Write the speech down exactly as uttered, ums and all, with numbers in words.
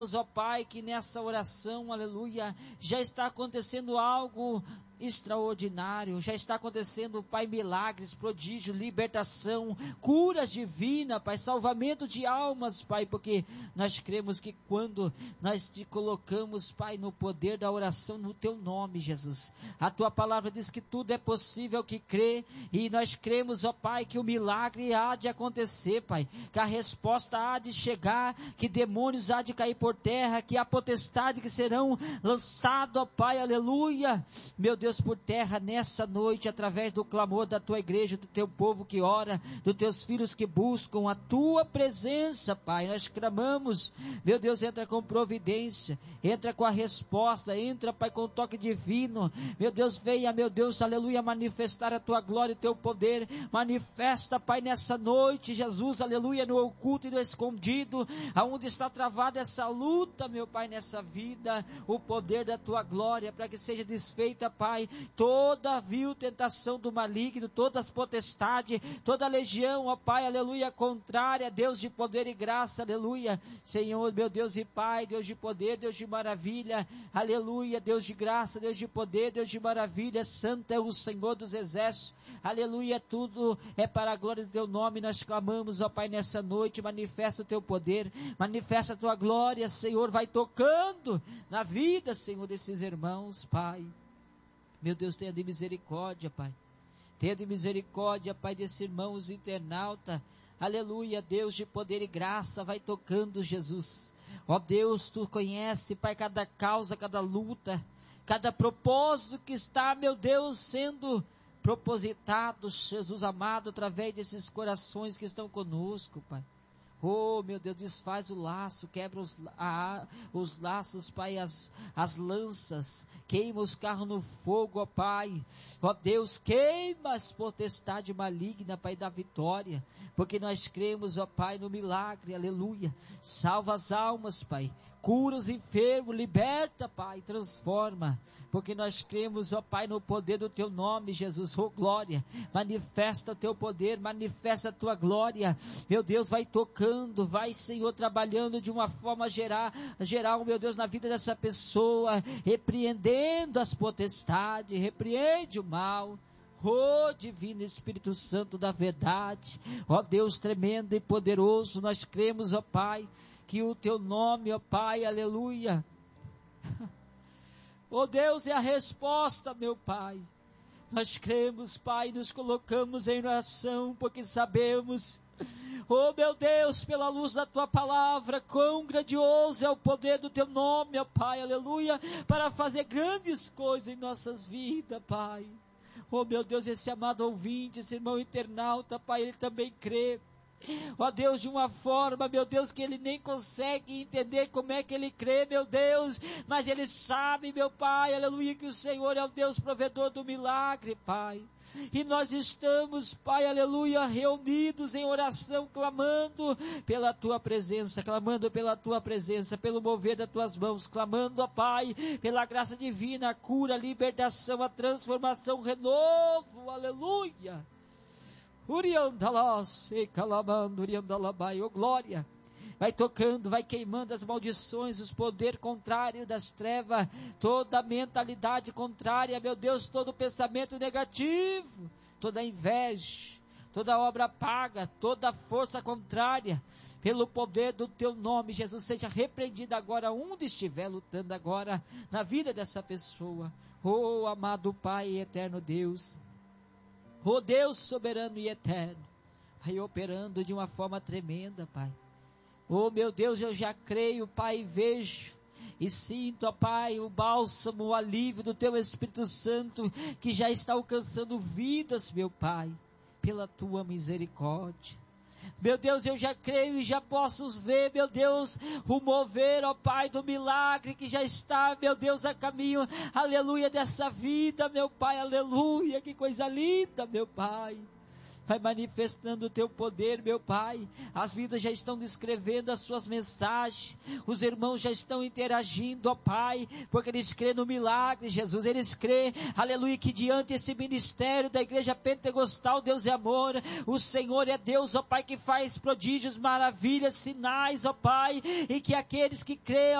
ó Pai, que nessa oração, aleluia, já está acontecendo algo extraordinário, já está acontecendo, Pai, milagres, prodígio, libertação, curas divinas, Pai, salvamento de almas, Pai, porque nós cremos que quando nós te colocamos, Pai, no poder da oração, no Teu nome, Jesus, a Tua palavra diz que tudo é possível que crê, e nós cremos, ó Pai, que o milagre há de acontecer, Pai, que a resposta há de chegar, que demônios há de cair por terra, que a potestade que serão lançados, ó Pai, aleluia, meu Deus, por terra nessa noite, através do clamor da Tua igreja, do Teu povo que ora, dos Teus filhos que buscam a Tua presença, Pai, nós clamamos, meu Deus, entra com providência, entra com a resposta, entra, Pai, com o toque divino, meu Deus, venha, meu Deus, aleluia, manifestar a Tua glória e o Teu poder, manifesta, Pai, nessa noite, Jesus, aleluia, no oculto e no escondido, aonde está travada essa luta, meu Pai, nessa vida, o poder da Tua glória, para que seja desfeita, Pai, toda vil tentação do maligno, todas as potestades, toda a legião, ó Pai, aleluia, contrária, Deus de poder e graça, aleluia, Senhor, meu Deus e Pai, Deus de poder, Deus de maravilha, aleluia, Deus de graça, Deus de poder, Deus de maravilha, santo é o Senhor dos exércitos, aleluia, tudo é para a glória do Teu nome, nós clamamos, ó Pai, nessa noite, manifesta o Teu poder, manifesta a Tua glória, Senhor, vai tocando na vida, Senhor, desses irmãos, Pai, meu Deus, tenha de misericórdia, Pai, tenha de misericórdia, Pai, desses irmãos internauta, aleluia, Deus de poder e graça, vai tocando, Jesus, ó Deus, Tu conhece, Pai, cada causa, cada luta, cada propósito que está, meu Deus, sendo propositado, Jesus amado, através desses corações que estão conosco, Pai. Oh, meu Deus, desfaz o laço, quebra os, a, os laços, Pai, as, as lanças, queima os carros no fogo, ó Pai. Ó Deus, queima as potestades malignas, Pai, da vitória, porque nós cremos, ó Pai, no milagre, aleluia. Salva as almas, Pai. Cura os enfermos, liberta, Pai, transforma, porque nós cremos, ó Pai, no poder do Teu nome, Jesus, oh glória, manifesta o Teu poder, manifesta a Tua glória, meu Deus, vai tocando, vai, Senhor, trabalhando de uma forma geral, geral, meu Deus, na vida dessa pessoa, repreendendo as potestades, repreende o mal, oh divino Espírito Santo da verdade, ó Deus tremendo e poderoso, nós cremos, ó Pai, que o Teu nome, ó Pai, aleluia, ó Deus, é a resposta, meu Pai, nós cremos, Pai, nos colocamos em oração, porque sabemos, oh meu Deus, pela luz da Tua palavra, quão grandioso é o poder do Teu nome, ó Pai, aleluia, para fazer grandes coisas em nossas vidas, Pai, oh meu Deus, esse amado ouvinte, esse irmão internauta, Pai, ele também crê, ó Deus, de uma forma, meu Deus, que ele nem consegue entender como é que ele crê, meu Deus, mas ele sabe, meu Pai, aleluia, que o Senhor é o Deus provedor do milagre, Pai, e nós estamos, Pai, aleluia, reunidos em oração, clamando pela Tua presença, clamando pela Tua presença, pelo mover das Tuas mãos, clamando, ó Pai, pela graça divina, a cura, a libertação, a transformação, o renovo, aleluia, Uriandalas, e calamando, Uriandalabai, oh glória, vai tocando, vai queimando as maldições, os poderes contrários das trevas, toda a mentalidade contrária, meu Deus, todo pensamento negativo, toda inveja, toda obra paga, toda força contrária, pelo poder do Teu nome, Jesus, seja repreendida agora, onde estiver lutando agora, na vida dessa pessoa, oh amado Pai e eterno Deus, oh Deus soberano e eterno, vai operando de uma forma tremenda, Pai. Oh meu Deus, eu já creio, Pai, vejo e sinto, ó Pai, o bálsamo, o alívio do Teu Espírito Santo, que já está alcançando vidas, meu Pai, pela Tua misericórdia. Meu Deus, eu já creio e já posso ver, meu Deus, o mover, ó Pai, do milagre que já está, meu Deus, a caminho, aleluia, dessa vida, meu Pai, aleluia, que coisa linda, meu Pai. vai manifestando o teu poder, meu Pai. As vidas já estão descrevendo as suas mensagens, os irmãos já estão interagindo, ó Pai, porque eles crêem no milagre, Jesus, eles crêem, aleluia, que diante desse ministério da igreja pentecostal, Deus é amor, o Senhor é Deus, ó Pai, que faz prodígios, maravilhas, sinais, ó Pai, e que aqueles que creem,